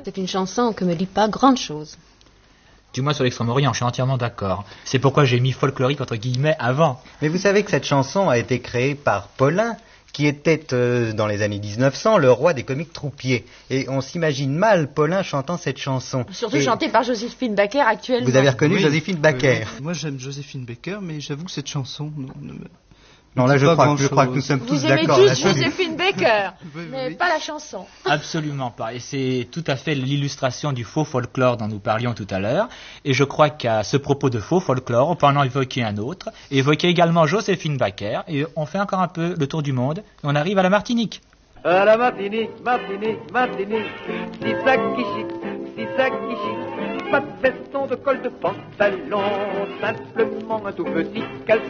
c'est une chanson que me dit pas grand-chose. Du moins sur l'Extrême-Orient, je suis entièrement d'accord. C'est pourquoi j'ai mis folklorique entre guillemets avant. Mais vous savez que cette chanson a été créée par Paulin, qui était dans les années 1900 le roi des comiques troupiers. Et on s'imagine mal Paulin chantant cette chanson. Surtout chantée par Joséphine Baker actuellement. Vous avez reconnu Joséphine Baker. Moi j'aime Joséphine Baker, mais j'avoue que cette chanson... Non, là je crois que nous sommes tous d'accord. Vous aimez tous Joséphine Baker, mais pas la chanson. Absolument pas. Et c'est tout à fait l'illustration du faux folklore dont nous parlions tout à l'heure. Et je crois qu'à ce propos de faux folklore, on peut en évoquer un autre. Évoquer également Joséphine Baker. Et on fait encore un peu le tour du monde. Et on arrive à la Martinique. À la Martinique, Martinique, Martinique, c'est ça qui chic, c'est ça qui chic. Pas de veston, de col de pantalon, simplement un tout petit caleçon.